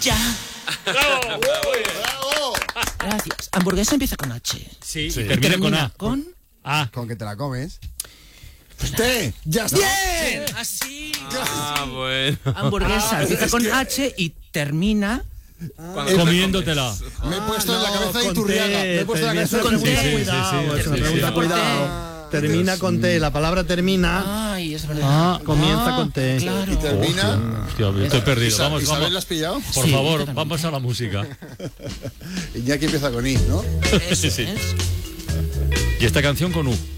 Ya. ¡Bravo! ¡Bravo! Gracias. Hamburguesa empieza con H. Sí, Sí. y termina con A. Con... A. Con que te la comes. ¡Té! ¡Ya está! ¡Bien! Así. Bueno. Hamburguesa empieza con H y termina... Comiéndotela. Me he puesto en la no, cabeza de con Iturriaga. té, Me he puesto en la cabeza de con té. Iturriaga. Cuidado, es una pregunta, sí. cuidado. Termina con T, la palabra termina, Ay, es verdad. comienza con T. Claro. Y termina. Hostia, estoy perdido. Vamos, ¿Isabel vamos. la has pillado? Por Sí, favor, totalmente. vamos a la música. Iñaki empieza con I, ¿no? Eso Sí. es. Y esta canción con U.